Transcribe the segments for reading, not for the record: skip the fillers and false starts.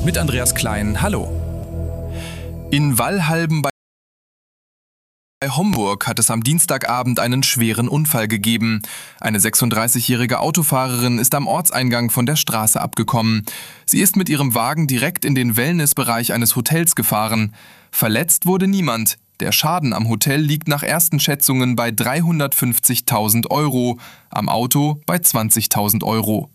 mit Andreas Klein. Hallo. In Wallhalben bei Homburg hat es am Dienstagabend einen schweren Unfall gegeben. Eine 36-jährige Autofahrerin ist am Ortseingang von der Straße abgekommen. Sie ist mit ihrem Wagen direkt in den Wellnessbereich eines Hotels gefahren. Verletzt wurde niemand. Der Schaden am Hotel liegt nach ersten Schätzungen bei 350.000 €, am Auto bei 20.000 €.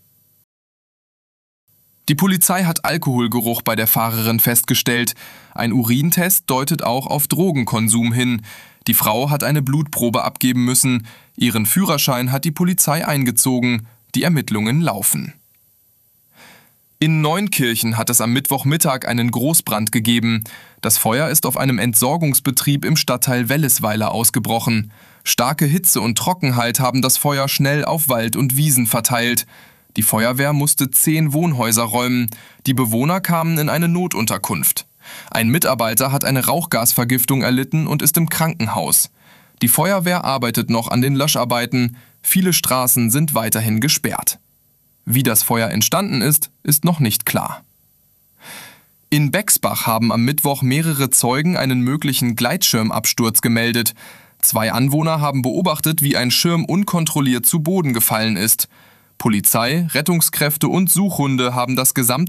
Die Polizei hat Alkoholgeruch bei der Fahrerin festgestellt. Ein Urintest deutet auch auf Drogenkonsum hin. Die Frau hat eine Blutprobe abgeben müssen. Ihren Führerschein hat die Polizei eingezogen. Die Ermittlungen laufen. In Neunkirchen hat es am Mittwochmittag einen Großbrand gegeben. Das Feuer ist auf einem Entsorgungsbetrieb im Stadtteil Wellesweiler ausgebrochen. Starke Hitze und Trockenheit haben das Feuer schnell auf Wald und Wiesen verteilt. Die Feuerwehr musste 10 Wohnhäuser räumen. Die Bewohner kamen in eine Notunterkunft. Ein Mitarbeiter hat eine Rauchgasvergiftung erlitten und ist im Krankenhaus. Die Feuerwehr arbeitet noch an den Löscharbeiten. Viele Straßen sind weiterhin gesperrt. Wie das Feuer entstanden ist, ist noch nicht klar. In Bexbach haben am Mittwoch mehrere Zeugen einen möglichen Gleitschirmabsturz gemeldet. 2 Anwohner haben beobachtet, wie ein Schirm unkontrolliert zu Boden gefallen ist. Polizei, Rettungskräfte und Suchhunde haben das gesamte